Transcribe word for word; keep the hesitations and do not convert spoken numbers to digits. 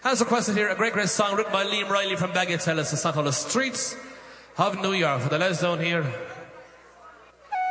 Has requested here a great, great song written by Liam Riley from Bagatelle. It's a song called The Streets of New York. For the lads down here,